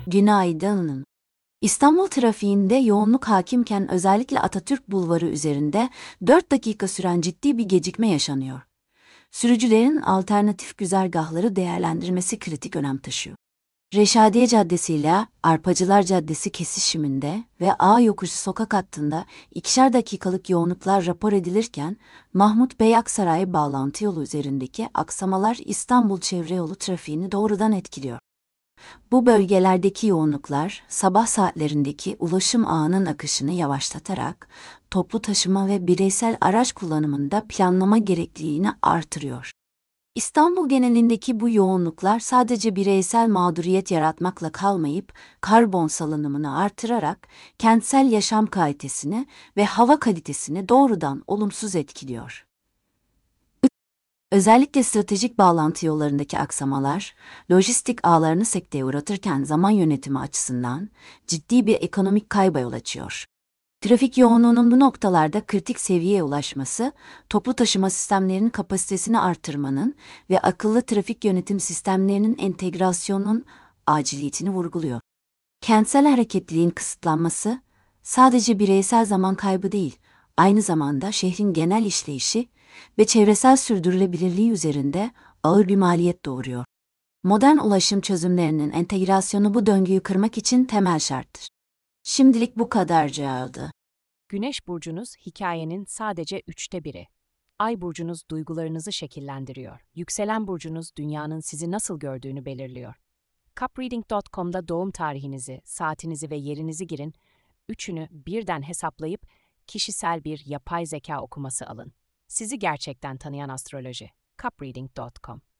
Günaydın. İstanbul trafiğinde yoğunluk hakimken özellikle Atatürk Bulvarı üzerinde 4 dakika süren ciddi bir gecikme yaşanıyor. Sürücülerin alternatif güzergahları değerlendirmesi kritik önem taşıyor. Reşadiye Caddesi ile Arpacılar Caddesi kesişiminde ve A yokuşu sokak hattında 2'şer dakikalık yoğunluklar rapor edilirken, Mahmut Bey Aksaray bağlantı yolu üzerindeki aksamalar İstanbul çevre yolu trafiğini doğrudan etkiliyor. Bu bölgelerdeki yoğunluklar, sabah saatlerindeki ulaşım ağının akışını yavaşlatarak, toplu taşıma ve bireysel araç kullanımında planlama gerekliliğini artırıyor. İstanbul genelindeki bu yoğunluklar sadece bireysel mağduriyet yaratmakla kalmayıp, karbon salınımını artırarak kentsel yaşam kalitesini ve hava kalitesini doğrudan olumsuz etkiliyor. Özellikle stratejik bağlantı yollarındaki aksamalar, lojistik ağlarını sekteye uğratırken zaman yönetimi açısından ciddi bir ekonomik kayba yol açıyor. Trafik yoğunluğunun bu noktalarda kritik seviyeye ulaşması, toplu taşıma sistemlerinin kapasitesini artırmanın ve akıllı trafik yönetim sistemlerinin entegrasyonunun aciliyetini vurguluyor. Kentsel hareketliliğin kısıtlanması, sadece bireysel zaman kaybı değil, aynı zamanda şehrin genel işleyişi ve çevresel sürdürülebilirliği üzerinde ağır bir maliyet doğuruyor. Modern ulaşım çözümlerinin entegrasyonu bu döngüyü kırmak için temel şarttır. Şimdilik bu kadarcağıydı. Güneş burcunuz hikayenin sadece 1/3'ü. Ay burcunuz duygularınızı şekillendiriyor. Yükselen burcunuz dünyanın sizi nasıl gördüğünü belirliyor. Cupreading.com'da doğum tarihinizi, saatinizi ve yerinizi girin. Üçünü birden hesaplayıp kişisel bir yapay zeka okuması alın. Sizi gerçekten tanıyan astroloji. Cupreading.com